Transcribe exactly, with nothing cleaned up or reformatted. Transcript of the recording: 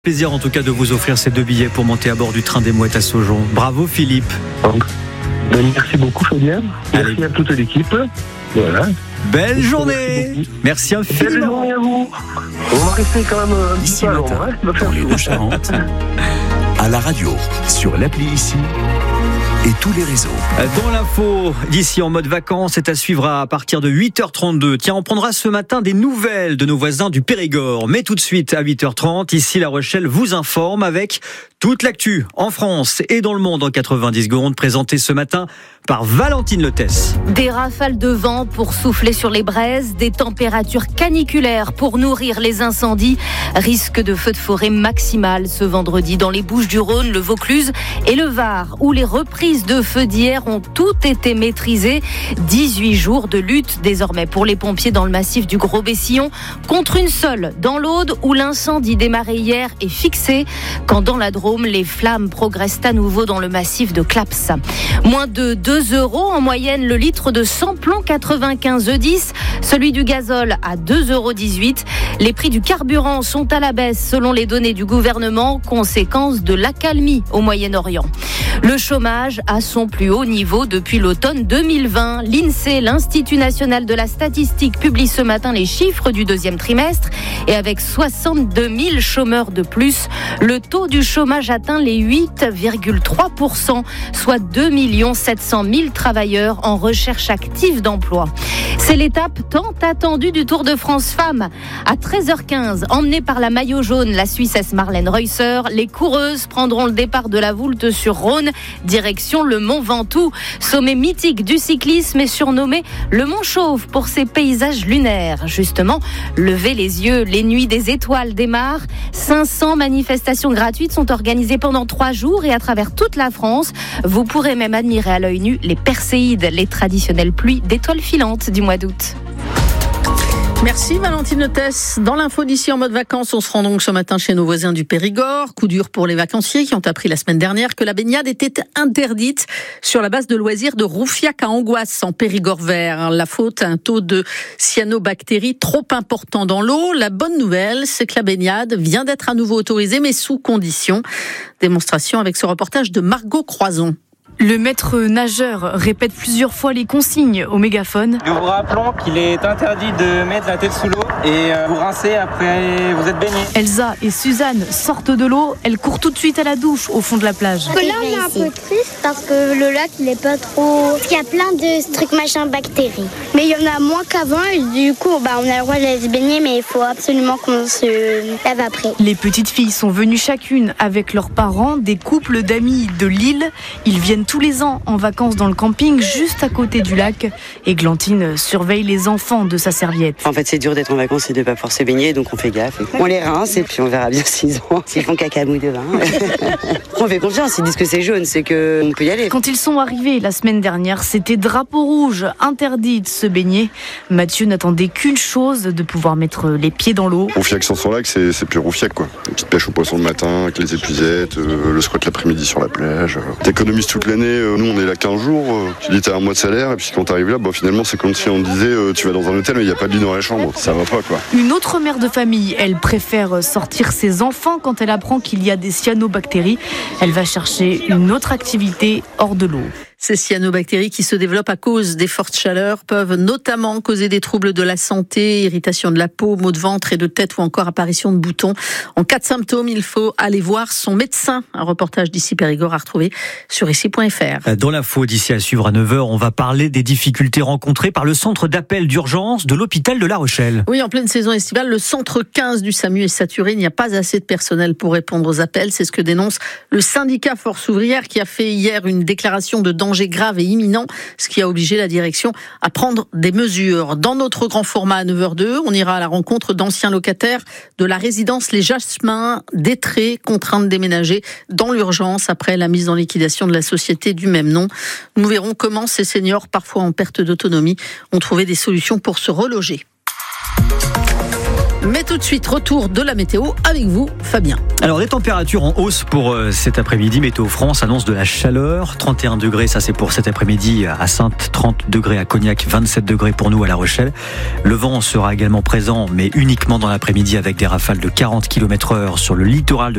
Plaisir en tout cas de vous offrir ces deux billets pour monter à bord du train des Mouettes à Saujon. Bravo Philippe. Ben, merci beaucoup Fabien. Merci Allez. à toute l'équipe. Voilà. Belle merci journée. Merci infiniment. Belle journée à vous. On va rester quand même un petit peu à l'ombre, hein, dans les Hauts-de-Charente, à la radio, sur l'appli ici et tous les réseaux. Dans l'info d'ici en mode vacances, c'est à suivre à partir de huit heures trente-deux. Tiens, on prendra ce matin des nouvelles de nos voisins du Périgord. Mais tout de suite à huit heures trente, ici La Rochelle vous informe avec toute l'actu en France et dans le monde en quatre-vingt-dix secondes, présentée ce matin par Valentine Lotès. Des rafales de vent pour souffler sur les braises, des températures caniculaires pour nourrir les incendies, risque de feux de forêt maximal ce vendredi dans les Bouches-du-Rhône, le Vaucluse et le Var, où les reprises de feux d'hier ont toutes été maîtrisées. dix-huit jours de lutte désormais pour les pompiers dans le massif du Gros-Bessillon, contre une seule dans l'Aude où l'incendie démarré hier est fixé, quand dans la Drôme, les flammes progressent à nouveau dans le massif de Claps. Moins de deux euros en moyenne le litre de samplon quatre-vingt-quinze E dix, celui du gazole à deux euros dix-huit. Les prix du carburant sont à la baisse selon les données du gouvernement, conséquence de l'accalmie au Moyen-Orient. Le chômage à son plus haut niveau depuis l'automne deux mille vingt. L'INSEE, l'Institut national de la statistique, publie ce matin les chiffres du deuxième trimestre et avec soixante-deux mille chômeurs de plus, le taux du chômage atteint les huit virgule trois pour cent, soit deux millions sept cent mille travailleurs en recherche active d'emploi. C'est l'étape tant attendue du Tour de France Femmes. À treize heures quinze, emmenée par la maillot jaune, la Suissesse Marlène Reusser, les coureuses prendront le départ de la Voulte-sur-Rhône, direction le Mont Ventoux. Sommet mythique du cyclisme est surnommé le Mont Chauve pour ses paysages lunaires. Justement, levez les yeux, les nuits des étoiles démarrent. cinq cents manifestations gratuites sont organisées pendant trois jours et à travers toute la France. Vous pourrez même admirer à l'œil nu les Perséides, les traditionnelles pluies d'étoiles filantes du mois d'août. Merci Valentine Lotès. Dans l'info d'ici en mode vacances, on se rend donc ce matin chez nos voisins du Périgord. Coup dur pour les vacanciers qui ont appris la semaine dernière que la baignade était interdite sur la base de loisirs de Roufiac à Angoisse en Périgord vert. La faute, un taux de cyanobactéries trop important dans l'eau. La bonne nouvelle, c'est que la baignade vient d'être à nouveau autorisée, mais sous conditions. Démonstration avec ce reportage de Margot Croison. Le maître nageur répète plusieurs fois les consignes au mégaphone. Nous vous rappelons qu'il est interdit de mettre la tête sous l'eau et vous rincer après vous êtes baigné. Elsa et Suzanne sortent de l'eau, elles courent tout de suite à la douche au fond de la plage. Là on est un peu triste parce que le lac il est pas trop... Il y a plein de trucs machin bactéries. Mais il y en a moins qu'avant et du coup bah, on a le droit de se baigner mais il faut absolument qu'on se lave après. Les petites filles sont venues chacune avec leurs parents, des couples d'amis de Lille. Ils viennent tous les ans en vacances dans le camping juste à côté du lac. Et Glantine surveille les enfants de sa serviette. En fait, c'est dur d'être en vacances et de ne pas pouvoir se baigner, donc on fait gaffe. On les rince et puis on verra bien s'ils ont, s'ils font caca mouille de vin. On fait confiance, ils disent que c'est jaune, c'est qu'on peut y aller. Quand ils sont arrivés la semaine dernière, c'était drapeau rouge, interdit de se baigner. Mathieu n'attendait qu'une chose, de pouvoir mettre les pieds dans l'eau. Roufiac sans son lac, c'est, c'est plus Roufiac quoi. Une petite pêche au poisson le matin, avec les épuisettes, euh, le squat l'après-midi sur la plage. T'économises toute l'année. Nous, on est là quinze jours. Tu dis, t'as un mois de salaire. Et puis, quand t'arrives là, bon, finalement, c'est comme si on disait, euh, tu vas dans un hôtel, mais il n'y a pas de lit dans la chambre. Ça va pas, quoi. Une autre mère de famille, elle préfère sortir ses enfants quand elle apprend qu'il y a des cyanobactéries. Elle va chercher une autre activité hors de l'eau. Ces cyanobactéries qui se développent à cause des fortes chaleurs peuvent notamment causer des troubles de la santé, irritation de la peau, maux de ventre et de tête ou encore apparition de boutons. En cas de symptômes, il faut aller voir son médecin. Un reportage d'ici Périgord à retrouver sur ici point f r. Dans l'info d'ici à suivre à neuf heures, on va parler des difficultés rencontrées par le centre d'appel d'urgence de l'hôpital de La Rochelle. Oui, en pleine saison estivale, le centre quinze du SAMU est saturé. Il n'y a pas assez de personnel pour répondre aux appels. C'est ce que dénonce le syndicat Force Ouvrière qui a fait hier une déclaration de danger grave et imminent, ce qui a obligé la direction à prendre des mesures. Dans notre grand format à neuf heures deux, on ira à la rencontre d'anciens locataires de la résidence Les Jasmins d'Étré, contraints de déménager dans l'urgence après la mise en liquidation de la société du même nom. Nous verrons comment ces seniors, parfois en perte d'autonomie, ont trouvé des solutions pour se reloger. Mais tout de suite, retour de la météo avec vous, Fabien. Alors, des températures en hausse pour euh, cet après-midi. Météo France annonce de la chaleur. trente et un degrés, ça c'est pour cet après-midi à Saintes, trente degrés à Cognac, vingt-sept degrés pour nous à La Rochelle. Le vent sera également présent, mais uniquement dans l'après-midi avec des rafales de quarante kilomètres heure sur le littoral de